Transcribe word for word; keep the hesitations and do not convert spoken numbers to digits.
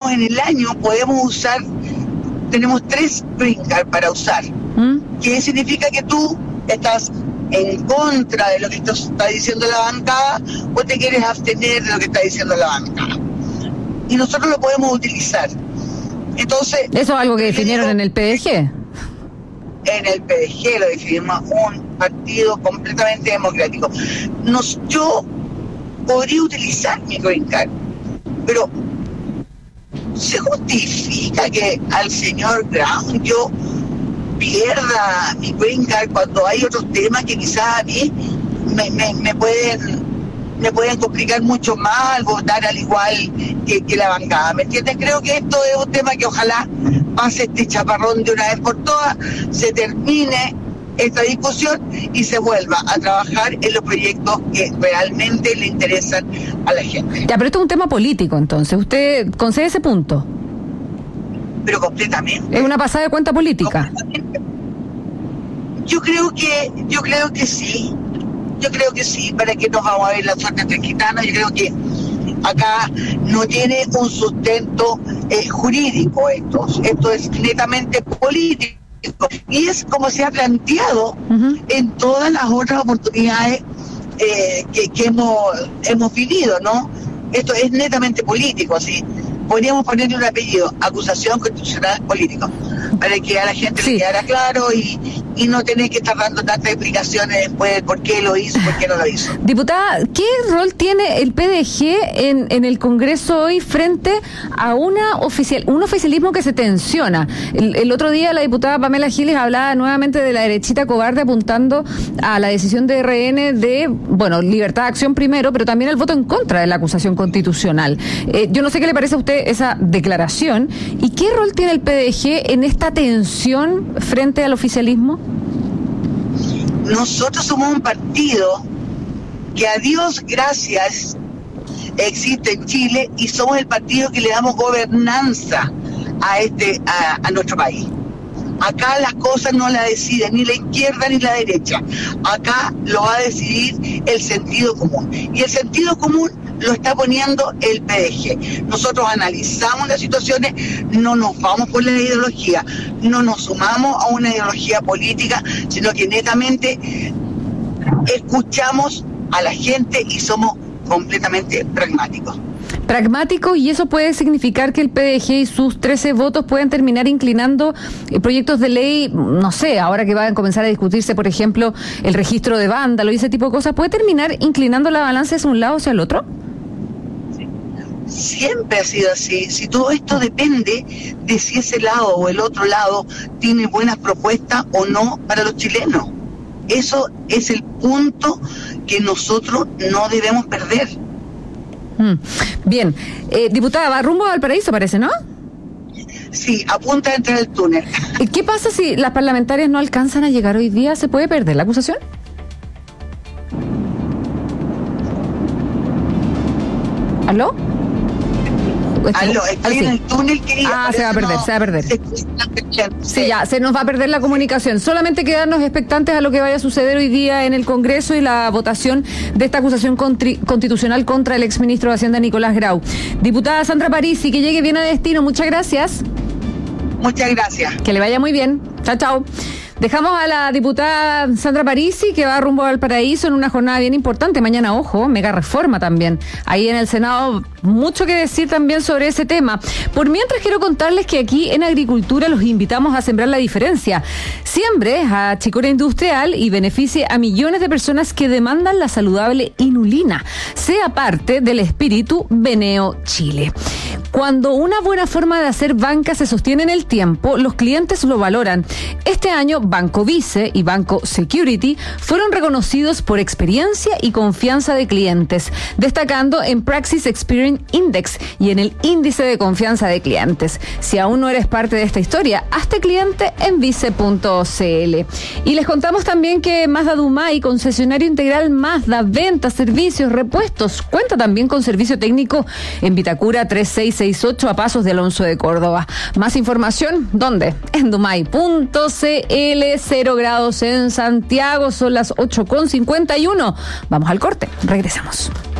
tenemos en el año, podemos usar, tenemos tres green card para usar. ¿Mm? Que significa que tú estás en contra de lo que está diciendo la bancada o te quieres abstener de lo que está diciendo la bancada. Y nosotros lo podemos utilizar. Entonces, ¿eso es algo que definieron digo, en el P D G? En el P D G lo definimos un partido completamente democrático. Nos, yo podría utilizar mi green card, pero ¿se justifica que al señor Brown yo pierda mi green card cuando hay otros temas que quizás a mí me, me, me pueden me pueden complicar mucho más al votar al igual que, que la bancada? ¿Me entiendes? Creo que esto es un tema que ojalá pase este chaparrón de una vez por todas, se termine esta discusión y se vuelva a trabajar en los proyectos que realmente le interesan a la gente. Ya, pero esto es un tema político, entonces. ¿Usted concede ese punto? Pero completamente. ¿Es una pasada de cuenta política? Yo creo que, yo creo que sí. Yo creo que sí. ¿Para qué nos vamos a ver la suerte entre gitanos? Yo creo que acá no tiene un sustento eh, jurídico esto. Esto es netamente político. Y es como se ha planteado uh-huh. en todas las otras oportunidades eh, que, que hemos, hemos vivido, ¿no? Esto es netamente político, así. Podríamos ponerle un apellido, acusación constitucional político, para que a la gente sí. le quedara claro y, y no tener que estar dando tantas explicaciones después de por qué lo hizo, por qué no lo hizo. Diputada, ¿qué rol tiene el P D G en, en el Congreso hoy frente a una oficial, un oficialismo que se tensiona? El, el otro día la diputada Pamela Giles hablaba nuevamente de la derechita cobarde apuntando a la decisión de R N de, bueno, libertad de acción primero, pero también el voto en contra de la acusación constitucional. Eh, yo no sé qué le parece a usted esa declaración y qué rol tiene el P D G en esta tensión frente al oficialismo. Nosotros somos un partido que a Dios gracias existe en Chile y somos el partido que le damos gobernanza a este a, a nuestro país. Acá las cosas no las decide ni la izquierda ni la derecha. Acá lo va a decidir el sentido común. Y el sentido común lo está poniendo el P D G. Nosotros analizamos las situaciones, no nos vamos por la ideología, no nos sumamos a una ideología política, sino que netamente escuchamos a la gente y somos completamente pragmáticos. Pragmático, y eso puede significar que el P D G y sus trece votos pueden terminar inclinando eh, proyectos de ley, no sé, ahora que van a comenzar a discutirse, por ejemplo, el registro de vándalo y ese tipo de cosas, ¿puede terminar inclinando la balanza hacia un lado o hacia el otro? Siempre ha sido así. Si todo esto depende de si ese lado o el otro lado tiene buenas propuestas o no para los chilenos. Eso es el punto que nosotros no debemos perder. Bien, eh, diputada, va rumbo a Valparaíso, parece, ¿no? Sí, apunta a entrar al túnel. ¿Qué pasa si las parlamentarias no alcanzan a llegar hoy día? ¿Se puede perder la acusación? ¿Aló? Aló, estoy en el túnel, querida. Ah, se va a perder, no, se va a perder. Se, sí, ya, se nos va a perder la comunicación. Solamente quedarnos expectantes a lo que vaya a suceder hoy día en el Congreso y la votación de esta acusación contri- constitucional contra el exministro de Hacienda, Nicolás Grau. Diputada Sandra Parisi, que llegue bien a destino. Muchas gracias. Muchas gracias. Que le vaya muy bien. Chao, chao. Dejamos a la diputada Sandra Parisi, que va rumbo al Valparaíso en una jornada bien importante. Mañana, ojo, mega reforma también. Ahí en el Senado, mucho que decir también sobre ese tema. Por mientras, quiero contarles que aquí en Agricultura los invitamos a sembrar la diferencia. Siembre a Chicora Industrial y beneficie a millones de personas que demandan la saludable inulina. Sea parte del espíritu Beneo Chile. Cuando una buena forma de hacer banca se sostiene en el tiempo, los clientes lo valoran. Este año, Banco Vice y Banco Security fueron reconocidos por experiencia y confianza de clientes, destacando en Praxis Experience Index y en el índice de confianza de clientes. Si aún no eres parte de esta historia, hazte cliente en vice punto c l. Y les contamos también que Mazda Dumay, concesionario integral Mazda, ventas, servicios, repuestos, cuenta también con servicio técnico en Vitacura tres seis seis ocho a pasos de Alonso de Córdoba. Más información, ¿dónde? En dumay punto c l. Cero grados en Santiago, son las ocho con cincuenta y uno. Vamos al corte, regresamos.